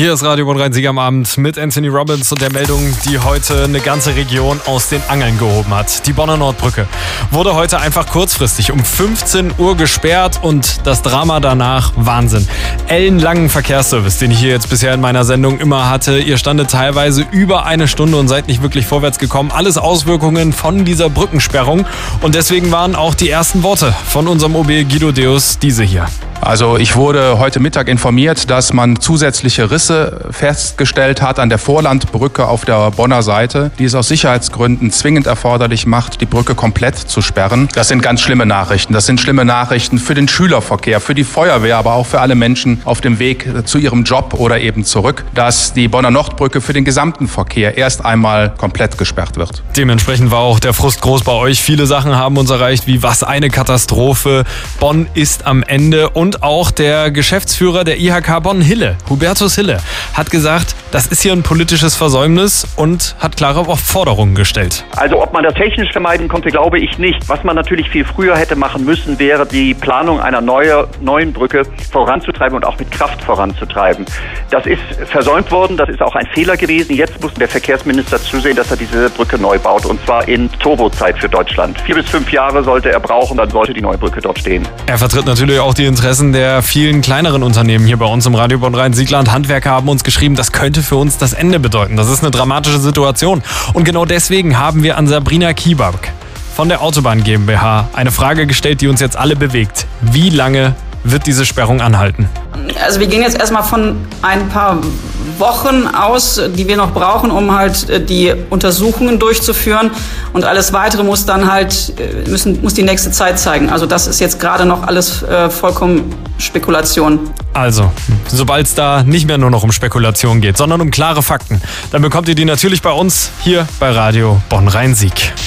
Hier ist Radio Bonn-Rhein-Sieg am Abend mit Anthony Robbins und der Meldung, die heute eine ganze Region aus den Angeln gehoben hat. Die Bonner Nordbrücke wurde heute einfach kurzfristig um 15 Uhr gesperrt und das Drama danach Wahnsinn. Ellenlangen Verkehrsservice, den ich hier jetzt bisher in meiner Sendung immer hatte. Ihr standet teilweise über eine Stunde und seid nicht wirklich vorwärts gekommen. Alles Auswirkungen von dieser Brückensperrung und deswegen waren auch die ersten Worte von unserem OB Guido Deus diese hier. Also ich wurde heute Mittag informiert, dass man zusätzliche Risse festgestellt hat an der Vorlandbrücke auf der Bonner Seite, die es aus Sicherheitsgründen zwingend erforderlich macht, die Brücke komplett zu sperren. Das sind ganz schlimme Nachrichten. Das sind schlimme Nachrichten für den Schülerverkehr, für die Feuerwehr, aber auch für alle Menschen auf dem Weg zu ihrem Job oder eben zurück, dass die Bonner Nordbrücke für den gesamten Verkehr erst einmal komplett gesperrt wird. Dementsprechend war auch der Frust groß bei euch. Viele Sachen haben uns erreicht, wie was eine Katastrophe. Bonn ist am Ende. Und auch der Geschäftsführer der IHK Bonn, Hille, Hubertus Hille, hat gesagt, das ist hier ein politisches Versäumnis und hat klare Forderungen gestellt. Also ob man das technisch vermeiden konnte, glaube ich nicht. Was man natürlich viel früher hätte machen müssen, wäre die Planung einer neuen Brücke voranzutreiben und auch mit Kraft voranzutreiben. Das ist versäumt worden, das ist auch ein Fehler gewesen. Jetzt muss der Verkehrsminister zusehen, dass er diese Brücke neu baut und zwar in Turbozeit für Deutschland. 4 bis 5 Jahre sollte er brauchen, dann sollte die neue Brücke dort stehen. Er vertritt natürlich auch die Interessen der vielen kleineren Unternehmen hier bei uns im Radio Bonn-Rhein-Sieg-Land. Handwerker haben uns geschrieben, das könnte für uns das Ende bedeuten. Das ist eine dramatische Situation. Und genau deswegen haben wir an Sabrina Kiebak von der Autobahn GmbH eine Frage gestellt, die uns jetzt alle bewegt. Wie lange wird diese Sperrung anhalten? Also wir gehen jetzt erstmal von ein paar Wochen aus, die wir noch brauchen, um halt die Untersuchungen durchzuführen. Und alles Weitere muss dann halt, muss die nächste Zeit zeigen. Also das ist jetzt gerade noch alles vollkommen Spekulation. Also, sobald es da nicht mehr nur noch um Spekulation geht, sondern um klare Fakten, dann bekommt ihr die natürlich bei uns hier bei Radio Bonn-Rhein-Sieg.